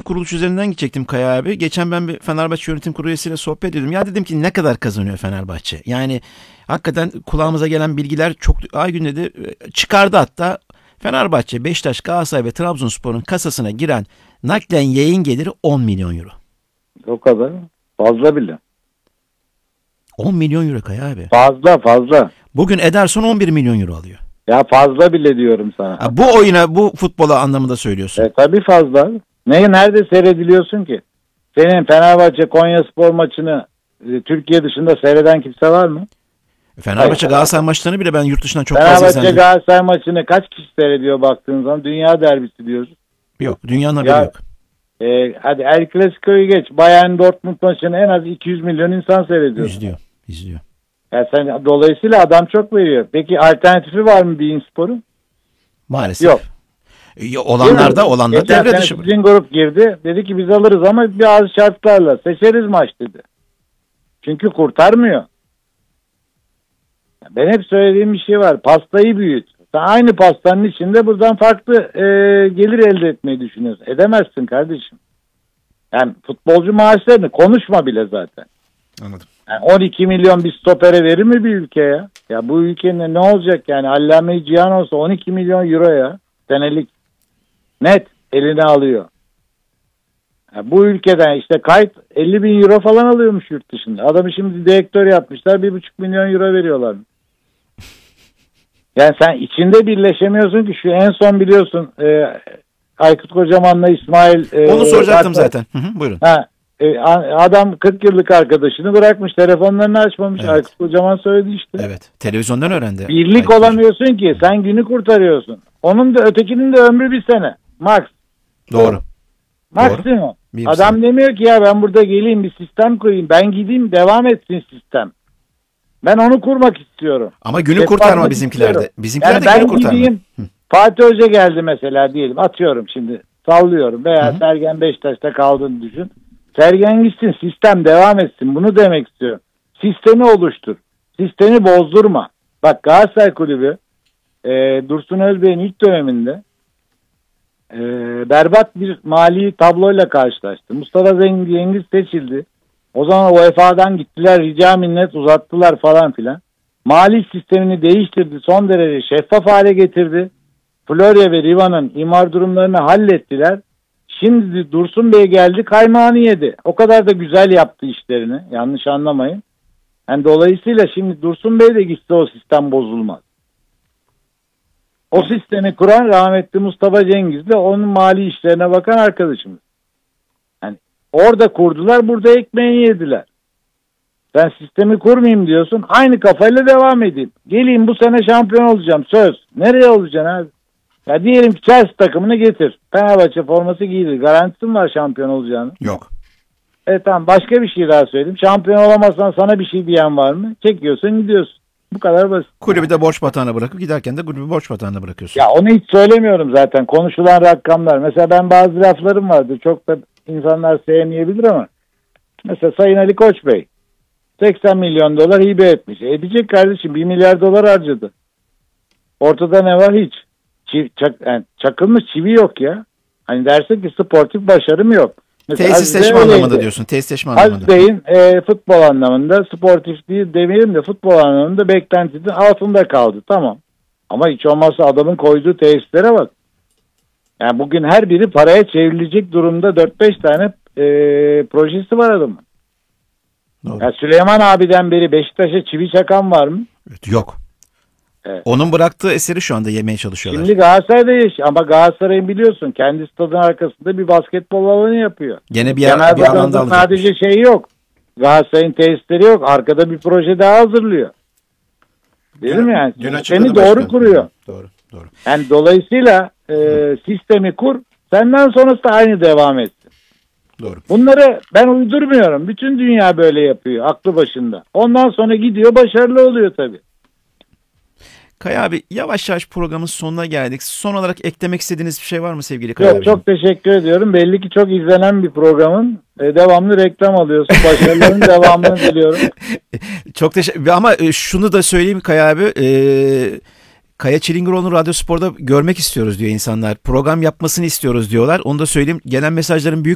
kuruluş üzerinden gidecektim Kaya abi. Geçen ben bir Fenerbahçe yönetim kurulu üyesiyle sohbet ediyordum. Ya dedim ki ne kadar kazanıyor Fenerbahçe? Yani hakikaten kulağımıza gelen bilgiler çok Aygün dedi çıkardı hatta. Fenerbahçe, Beşiktaş, Galatasaray ve Trabzonspor'un kasasına giren naklen yayın geliri 10 milyon euro. O kadar. Fazla bile. 10 milyon euro Kaya abi. Fazla. Bugün Ederson 11 milyon euro alıyor. Ya fazla bile diyorum sana. Ha, bu oyuna, bu futbola anlamında söylüyorsun. Tabii fazla. Nerede seyrediliyorsun ki? Senin Fenerbahçe Konyaspor maçını Türkiye dışında seyreden kimse var mı? Fenerbahçe Galatasaray maçlarını bile ben yurt dışından çok fazla Fenerbahçe izledim. Galatasaray maçını kaç kişi seyrediyor baktığın zaman? Dünya derbisi diyoruz. Yok, dünyanın haberi yok. Hadi El Clasico'yu geç. Bayern Dortmund maçını en az 200 milyon insan seyrediyor. İzliyor. Ya sen, dolayısıyla adam çok veriyor. Peki alternatifi var mı beIN Spor'un? Maalesef. Yok. Olanlar devre dışı. Sizin grup girdi. Dedi ki biz alırız ama bazı şartlarla. Seçeriz maç dedi. Çünkü kurtarmıyor. Ben hep söylediğim bir şey var. Pastayı büyüt. Sen aynı pastanın içinde buradan farklı gelir elde etmeyi düşünüyorsun. Edemezsin kardeşim. Yani futbolcu maaşlarını konuşma bile zaten. Anladım. Yani 12 milyon bir stopere verir mi bir ülke ya? Ya bu ülkenin ne olacak yani? Allame-i Cihan olsa 12 milyon euro ya. Senelik. Net eline alıyor. Yani bu ülkeden işte kayıt 50 bin euro falan alıyormuş yurt dışında. Adamı şimdi direktör yapmışlar 1,5 milyon euro veriyorlar. Yani sen içinde birleşemiyorsun ki şu en son biliyorsun Aykut Kocaman'la İsmail. Onu soracaktım zaten. Buyurun. Adam 40 yıllık arkadaşını bırakmış. Telefonlarını açmamış. Evet. Aykut Kocaman söyledi işte. Evet. Televizyondan öğrendi. Birlik olamıyorsun ki. Sen günü kurtarıyorsun. Onun da ötekinin de ömrü bir sene. Max. Doğru. Maksimum. Bir Adam sene. demiyor ki ya ben burada geleyim bir sistem koyayım. Ben gideyim devam etsin sistem. Ben onu kurmak istiyorum. Ama günü kurtarma bizimkilerde. Bizimkilerde yani günü kurtarma. Gideyim, Fatih Hoca geldi mesela diyelim. Atıyorum şimdi. Sallıyorum. Veya Sergen Beşiktaş'ta kaldığını düşün. Sergen gitsin. Sistem devam etsin. Bunu demek istiyorum. Sistemi oluştur. Sistemi bozdurma. Bak Galatasaray Kulübü Dursun Özbey'in ilk döneminde berbat bir mali tabloyla karşılaştı. Mustafa Cengiz seçildi. O zaman UEFA'dan gittiler, rica minnet uzattılar falan filan. Mali sistemini değiştirdi, son derece şeffaf hale getirdi. Florya ve Riva'nın imar durumlarını hallettiler. Şimdi Dursun Bey geldi, kaymağını yedi. O kadar da güzel yaptı işlerini, yanlış anlamayın. Yani dolayısıyla şimdi Dursun Bey de gitse o sistem bozulmaz. O sistemi kuran rahmetli Mustafa Cengiz'le onun mali işlerine bakan arkadaşımız. Yani orada kurdular, burada ekmeğini yediler. Sen sistemi kurmayayım diyorsun, aynı kafayla devam edeyim. Geleyim bu sene şampiyon olacağım, söz. Nereye olacaksın abi? Ya diyelim ki Chelsea takımını getir. Fenerbahçe forması giydir. Garantisi mi var şampiyon olacağını? Yok. Tamam, başka bir şey daha söyleyeyim. Şampiyon olamazsan sana bir şey diyen var mı? Çekiyorsun gidiyorsun. Bu kadar basit. Kulübü de borç batağına bırakıp giderken de kulübü borç batağına bırakıyorsun. Ya onu hiç söylemiyorum zaten. Konuşulan rakamlar. Mesela ben bazı laflarım vardı. Çok da insanlar sevmeyebilir ama. Mesela Sayın Ali Koç Bey 80 milyon dolar hibe etmiş. Edecek kardeşim, 1 milyar dolar harcadı. Ortada ne var? Hiç. Çakılmış çivi yok ya. Hani dersin ki sportif başarım yok. Mesela Tesisleşme anlamında diyorsun. Tesisleşme anlamında. Aziz Bey'in futbol anlamında, sportif değil demeyelim de futbol anlamında beklentisinin altında kaldı. Tamam. Ama hiç olmazsa adamın koyduğu tesislere bak. Yani bugün her biri paraya çevrilecek durumda 4-5 tane projesi var adamın. Ya Süleyman abiden beri Beşiktaş'a çivi çakan var mı? Yok. Evet. Onun bıraktığı eseri şu anda yemeye çalışıyorlar. Şimdi Galatasaray'da yaşıyor ama Galatasaray'ın biliyorsun kendi stadın arkasında bir basketbol alanı yapıyor. Gene bir alanda alacak. Sadece şey yok. Galatasaray'ın tesisleri yok. Arkada bir proje daha hazırlıyor. Değil mi yani? Seni doğru kuruyor. Doğru. Yani dolayısıyla sistemi kur. Senden sonrası da aynı devam etsin. Doğru. Bunları ben uydurmuyorum. Bütün dünya böyle yapıyor. Aklı başında. Ondan sonra gidiyor başarılı oluyor tabii. Kaya abi yavaş yavaş programın sonuna geldik. Son olarak eklemek istediğiniz bir şey var mı sevgili Kaya abi? Çok teşekkür ediyorum. Belli ki çok izlenen bir programın. Devamlı reklam alıyorsun. Başarıların devamını diliyorum. Çok teşekkür. Ama şunu da söyleyeyim Kaya abi. Kaya Çilingiroğlu'nu Radyo Spor'da görmek istiyoruz diyor insanlar. Program yapmasını istiyoruz diyorlar. Onu da söyleyeyim. Gelen mesajların büyük